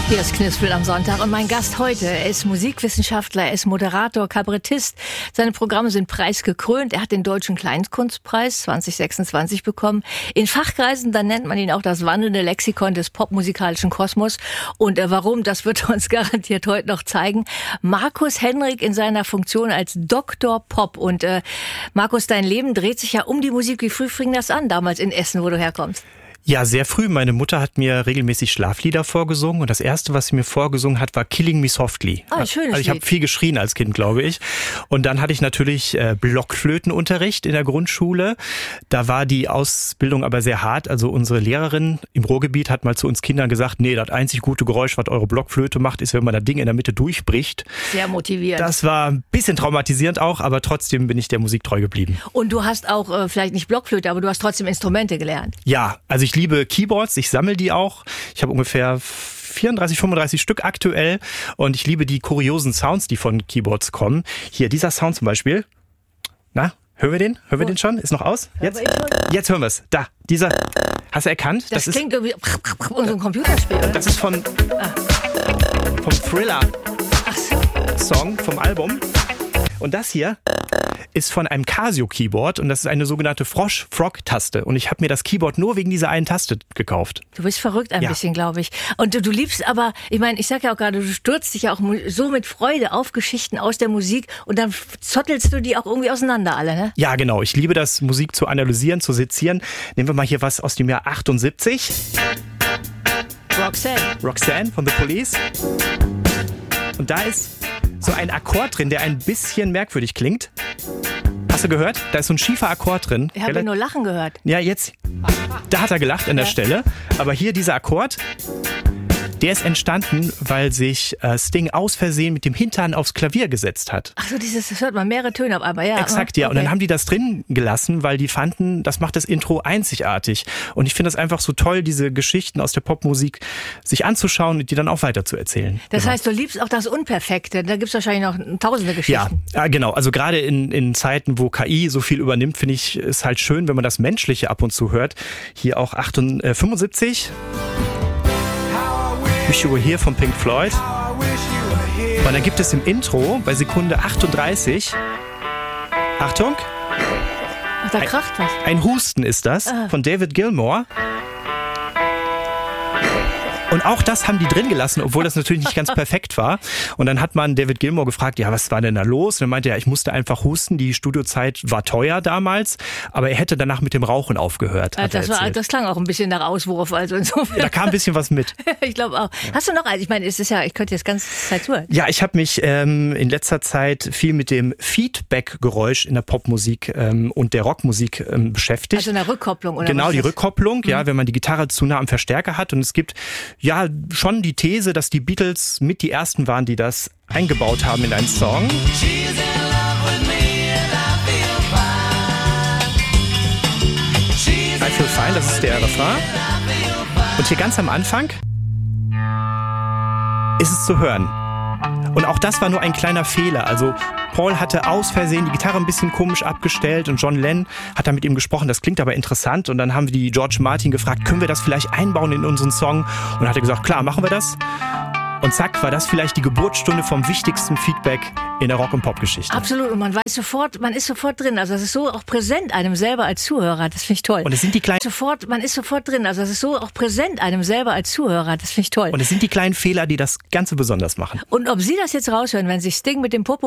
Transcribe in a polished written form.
Hier ist Knispel am Sonntag und mein Gast heute, er ist Musikwissenschaftler, er ist Moderator, Kabarettist. Seine Programme sind preisgekrönt. Er hat den Deutschen Kleinkunstpreis 2026 bekommen. In Fachkreisen, da nennt man ihn auch das wandelnde Lexikon des popmusikalischen Kosmos. Und warum, das wird er uns garantiert heute noch zeigen. Markus Henrik in seiner Funktion als Dr. Pop. Und Markus, dein Leben dreht sich ja um die Musik. Wie früh fing das an, damals in Essen, wo du herkommst? Ja, sehr früh. Meine Mutter hat mir regelmäßig Schlaflieder vorgesungen und das erste, was sie mir vorgesungen hat, war Killing Me Softly. Oh, ein schönes also ich habe viel geschrien als Kind, glaube ich. Und dann hatte ich natürlich Blockflötenunterricht in der Grundschule. Da war die Ausbildung aber sehr hart. Also unsere Lehrerin im Ruhrgebiet hat mal zu uns Kindern gesagt, nee, das einzig gute Geräusch, was eure Blockflöte macht, ist, wenn man das Ding in der Mitte durchbricht. Sehr motivierend. Das war ein bisschen traumatisierend auch, aber trotzdem bin ich der Musik treu geblieben. Und du hast auch vielleicht nicht Blockflöte, aber du hast trotzdem Instrumente gelernt. Ja, also ich liebe Keyboards, ich sammle die auch. Ich habe ungefähr 34, 35 Stück aktuell und ich liebe die kuriosen Sounds, die von Keyboards kommen. Hier, dieser Sound zum Beispiel. Na, hören wir den? Hören wir den schon? Ist noch aus? Jetzt? Jetzt hören wir es. Da, dieser. Hast du erkannt? Das klingt irgendwie so ein Computerspiel, oder? Das ist vom Thriller Song, vom Album. Und das hier ist von einem Casio-Keyboard und das ist eine sogenannte Frog-Taste. Und ich habe mir das Keyboard nur wegen dieser einen Taste gekauft. Du bist verrückt ein bisschen, glaube ich. Und du liebst aber, ich meine, ich sag ja auch gerade, du stürzt dich ja auch so mit Freude auf Geschichten aus der Musik und dann zottelst du die auch irgendwie auseinander alle, ne? Ja, genau. Ich liebe das, Musik zu analysieren, zu sezieren. Nehmen wir mal hier was aus dem Jahr 78. Roxanne von The Police. Und da ist so ein Akkord drin, der ein bisschen merkwürdig klingt. Hast du gehört? Da ist so ein schiefer Akkord drin. Ich habe nur Lachen gehört. Ja, jetzt. Da hat er gelacht an der Stelle. Aber hier dieser Akkord, der ist entstanden, weil sich Sting aus Versehen mit dem Hintern aufs Klavier gesetzt hat. Ach so, das hört man mehrere Töne auf einmal, ja. Exakt, ja. Okay. Und dann haben die das drin gelassen, weil die fanden, das macht das Intro einzigartig. Und ich finde das einfach so toll, diese Geschichten aus der Popmusik sich anzuschauen und die dann auch weiter zu erzählen. Das heißt, du liebst auch das Unperfekte. Da gibt es wahrscheinlich noch tausende Geschichten. Ja, genau. Also gerade in Zeiten, wo KI so viel übernimmt, finde ich es halt schön, wenn man das Menschliche ab und zu hört. Hier auch 75. Wish You Were Here von Pink Floyd. Und dann gibt es im Intro bei Sekunde 38, Achtung, da kracht was. Ein Husten ist das von David Gilmour. Und auch das haben die drin gelassen, obwohl das natürlich nicht ganz perfekt war. Und dann hat man David Gilmour gefragt, ja, was war denn da los? Und er meinte, ja, ich musste einfach husten. Die Studiozeit war teuer damals, aber er hätte danach mit dem Rauchen aufgehört. Das klang auch ein bisschen nach Auswurf. Also insofern. Da kam ein bisschen was mit. Ich glaube auch. Hast du noch eins? Ich meine, es ist ja, ich könnte jetzt ganz Zeit zuhören. Ja, ich habe mich in letzter Zeit viel mit dem Feedback-Geräusch in der Popmusik und der Rockmusik beschäftigt. Also eine Rückkopplung, oder? Genau, die Rückkopplung, ja, wenn man die Gitarre zu nah am Verstärker hat. Und es gibt ja schon die These, dass die Beatles mit die ersten waren, die das eingebaut haben in einen Song. I Feel Fine, das ist der Refrain. Und hier ganz am Anfang ist es zu hören. Und auch das war nur ein kleiner Fehler. Also Paul hatte aus Versehen die Gitarre ein bisschen komisch abgestellt und John Lennon hat dann mit ihm gesprochen. Das klingt aber interessant. Und dann haben wir die George Martin gefragt, können wir das vielleicht einbauen in unseren Song? Und dann hat er gesagt, klar, machen wir das. Und zack, war das vielleicht die Geburtsstunde vom wichtigsten Feedback in der Rock- und Pop-Geschichte. Absolut. Und man weiß sofort, man ist sofort drin. Also das ist so auch präsent einem selber als Zuhörer. Das finde ich toll. Und es sind die kleinen... Man ist sofort drin. Also das ist so auch präsent einem selber als Zuhörer. Das finde ich toll. Und es sind die kleinen Fehler, die das Ganze besonders machen. Und ob Sie das jetzt raushören, wenn sich Sting mit dem Popo